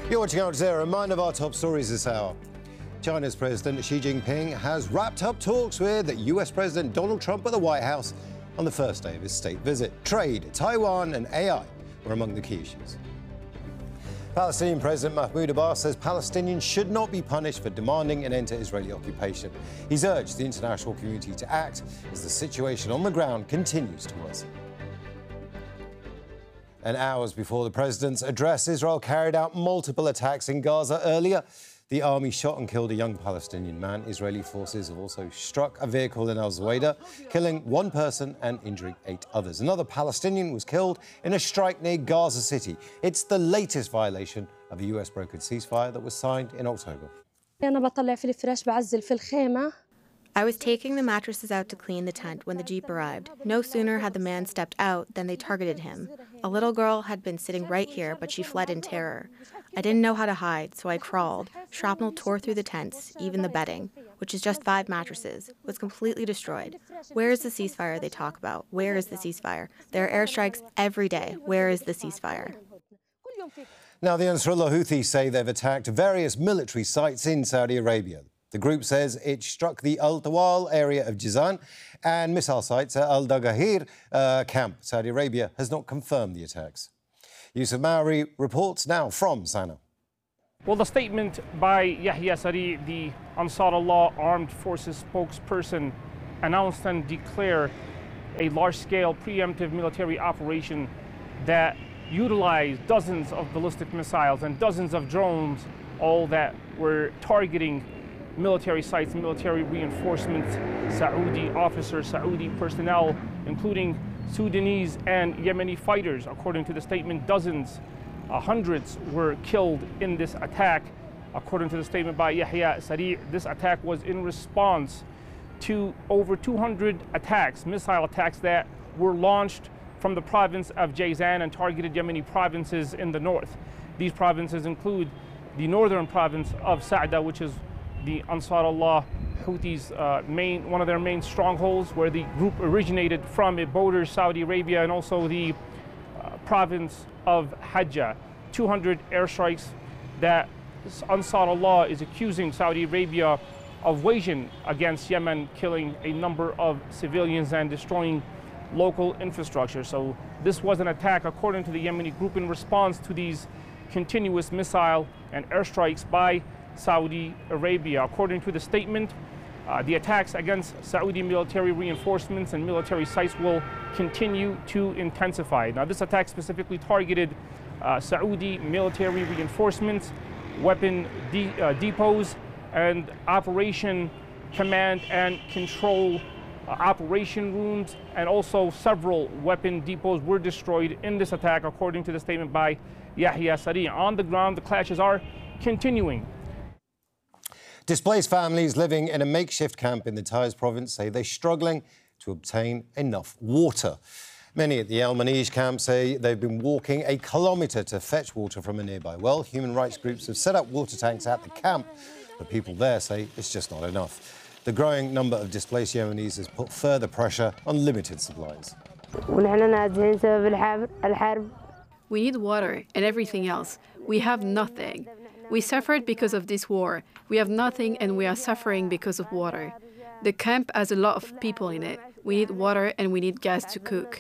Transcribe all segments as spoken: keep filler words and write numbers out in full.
You're watching Al Jazeera. A reminder of our top stories this hour. China's President Xi Jinping has wrapped up talks with U S President Donald Trump at the White House on the first day of his state visit. Trade, Taiwan and A I were among the key issues. Palestinian President Mahmoud Abbas says Palestinians should not be punished for demanding an end to Israeli occupation. He's urged the international community to act as the situation on the ground continues to worsen. And hours before the president's address, Israel carried out multiple attacks in Gaza earlier. The army shot and killed a young Palestinian man. Israeli forces have also struck a vehicle in Al-Zuwaydah, killing one person and injuring eight others. Another Palestinian was killed in a strike near Gaza City. It's the latest violation of a U S-brokered ceasefire that was signed in October. I was taking the mattresses out to clean the tent when the Jeep arrived. No sooner had the man stepped out than they targeted him. A little girl had been sitting right here, but she fled in terror. I didn't know how to hide, so I crawled. Shrapnel tore through the tents, even the bedding, which is just five mattresses, was completely destroyed. Where is the ceasefire they talk about? Where is the ceasefire? There are airstrikes every day. Where is the ceasefire? Now, the Ansarullah Houthis say they've attacked various military sites in Saudi Arabia. The group says it struck the Al Tawal area of Jizan and missile sites at Al Daghir uh, camp. Saudi Arabia has not confirmed the attacks. Yusuf Maori reports now from Sana'a. Well, the statement by Yahya Sari, the Ansarullah Armed Forces spokesperson, announced and declared a large-scale preemptive military operation that utilized dozens of ballistic missiles and dozens of drones, all that were targeting military sites, military reinforcements, Saudi officers, Saudi personnel, including Sudanese and Yemeni fighters. According to the statement, dozens, uh, hundreds were killed in this attack. According to the statement by Yahya Sari, this attack was in response to over two hundred attacks, missile attacks that were launched from the province of Jizan and targeted Yemeni provinces in the north. These provinces include the northern province of Sa'da, which is the Ansarullah Houthis' uh, main, one of their main strongholds, where the group originated from. It borders Saudi Arabia, and also the uh, province of Hajjah. two hundred airstrikes that Ansarullah is accusing Saudi Arabia of waging against Yemen, killing a number of civilians and destroying local infrastructure. So this was an attack, according to the Yemeni group, in response to these continuous missile and airstrikes by Saudi Arabia. According to the statement, uh, the attacks against Saudi military reinforcements and military sites will continue to intensify. Now, this attack specifically targeted uh, Saudi military reinforcements, weapon de uh, depots, and operation command and control uh, operation rooms, and also several weapon depots were destroyed in this attack, according to the statement by Yahya Sari. On the ground, the clashes are continuing. Displaced families living in a makeshift camp in the Taiz province say they're struggling to obtain enough water. Many at the El Manij camp say they've been walking a kilometre to fetch water from a nearby well. Human rights groups have set up water tanks at the camp, but people there say it's just not enough. The growing number of displaced Yemenis has put further pressure on limited supplies. We need water and everything else. We have nothing. We suffered because of this war. We have nothing and we are suffering because of water. The camp has a lot of people in it. We need water and we need gas to cook.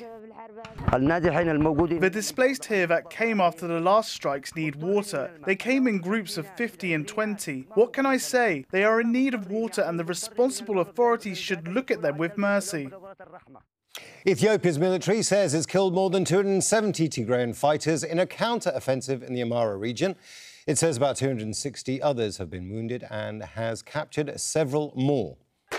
The displaced here that came after the last strikes need water. They came in groups of fifty and twenty. What can I say? They are in need of water and the responsible authorities should look at them with mercy. Ethiopia's military says it's killed more than two hundred seventy Tigrayan fighters in a counter-offensive in the Amhara region. It says about two hundred sixty others have been wounded and has captured several more.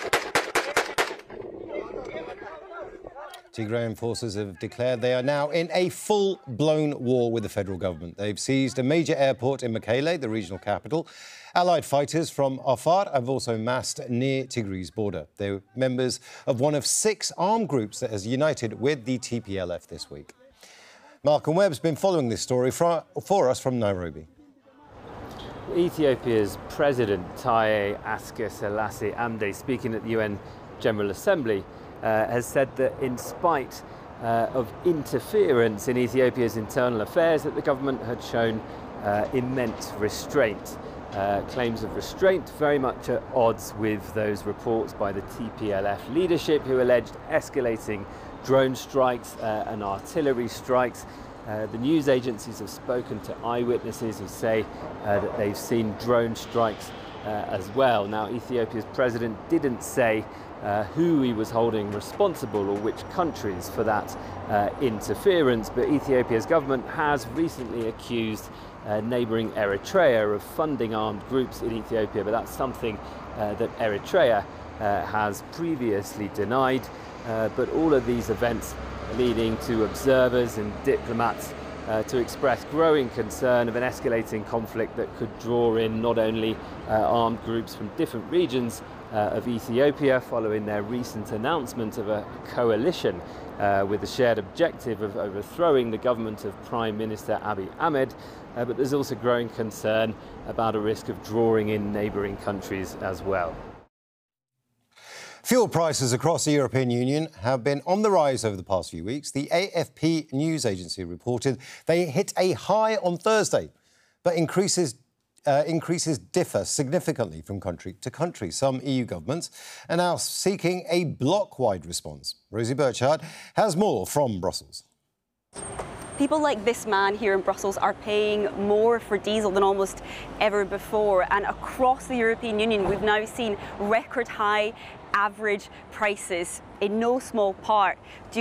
Tigrayan forces have declared they are now in a full-blown war with the federal government. They've seized a major airport in Mekele, the regional capital. Allied fighters from Afar have also massed near Tigray border. They're members of one of six armed groups that has united with the T P L F this week. Malcolm Webb's been following this story for, for us from Nairobi. Ethiopia's President Taye Asque-Selassie Amde, speaking at the U N General Assembly, uh, has said that in spite uh, of interference in Ethiopia's internal affairs, that the government had shown uh, immense restraint. Uh, claims of restraint very much at odds with those reports by the T P L F leadership, who alleged escalating drone strikes uh, and artillery strikes. Uh, the news agencies have spoken to eyewitnesses who say uh, that they've seen drone strikes uh, as well. Now, Ethiopia's president didn't say uh, who he was holding responsible or which countries for that uh, interference, but Ethiopia's government has recently accused uh, neighbouring Eritrea of funding armed groups in Ethiopia, but that's something uh, that Eritrea uh, has previously denied. Uh, but all of these events leading to observers and diplomats uh, to express growing concern of an escalating conflict that could draw in not only uh, armed groups from different regions uh, of Ethiopia, following their recent announcement of a coalition uh, with the shared objective of overthrowing the government of Prime Minister Abiy Ahmed, uh, but there's also growing concern about a risk of drawing in neighbouring countries as well. Fuel prices across the European Union have been on the rise over the past few weeks. The A F P news agency reported they hit a high on Thursday, but increases uh, increases differ significantly from country to country. Some E U governments are now seeking a bloc-wide response. Rosie Burchard has more from Brussels. People like this man here in Brussels are paying more for diesel than almost ever before. And across the European Union, we've now seen record high average prices, in no small part due